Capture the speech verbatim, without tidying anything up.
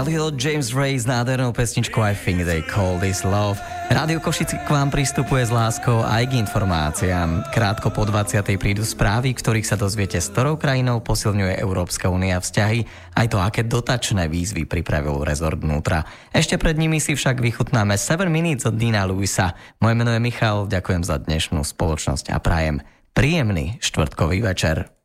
Elliot James Ray s nádhernou pesničkou I Think They Call This Love. Rádio Košice k vám pristupuje s láskou aj k informáciám. Krátko po dvadsiatej prídu správy, ktorých sa dozviete, s ktorou krajinou posilňuje Európska únia vzťahy, aj to, aké dotačné výzvy pripravil rezort vnútra. Ešte pred nimi si však vychutnáme seven minutes od Deana Lewisa. Moje meno je Michal, ďakujem za dnešnú spoločnosť a prajem príjemný štvrtkový večer.